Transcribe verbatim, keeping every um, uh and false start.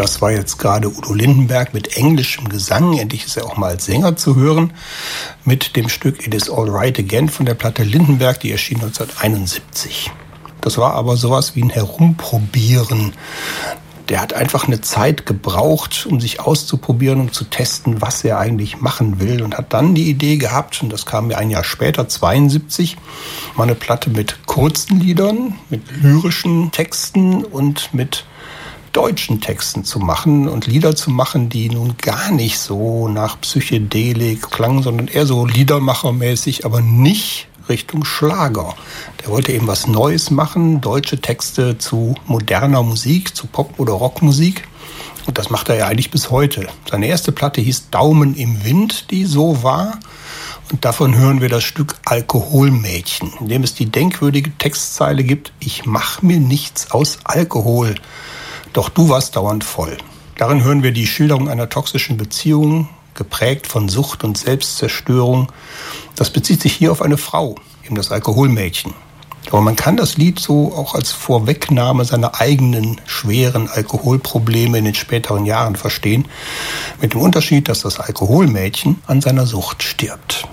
Das war jetzt gerade Udo Lindenberg mit englischem Gesang. Endlich ist er auch mal als Sänger zu hören. Mit dem Stück It Is All Right Again von der Platte Lindenberg, die erschien neunzehnhunderteinundsiebzig. Das war aber sowas wie ein Herumprobieren. Der hat einfach eine Zeit gebraucht, um sich auszuprobieren, um zu testen, was er eigentlich machen will. Und hat dann die Idee gehabt, und das kam mir ein Jahr später, zweiundsiebzig, mal eine Platte mit kurzen Liedern, mit lyrischen Texten und mit deutschen Texten zu machen und Lieder zu machen, die nun gar nicht so nach Psychedelik klangen, sondern eher so liedermachermäßig, aber nicht Richtung Schlager. Der wollte eben was Neues machen, deutsche Texte zu moderner Musik, zu Pop- oder Rockmusik. Und das macht er ja eigentlich bis heute. Seine erste Platte hieß Daumen im Wind, die so war. Und davon hören wir das Stück Alkoholmädchen, in dem es die denkwürdige Textzeile gibt: Ich mach mir nichts aus Alkohol, doch du warst dauernd voll. Darin hören wir die Schilderung einer toxischen Beziehung, geprägt von Sucht und Selbstzerstörung. Das bezieht sich hier auf eine Frau, eben das Alkoholmädchen. Aber man kann das Lied so auch als Vorwegnahme seiner eigenen schweren Alkoholprobleme in den späteren Jahren verstehen, mit dem Unterschied, dass das Alkoholmädchen an seiner Sucht stirbt.